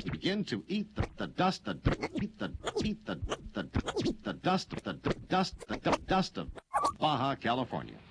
begin to eat the dust of Baja California.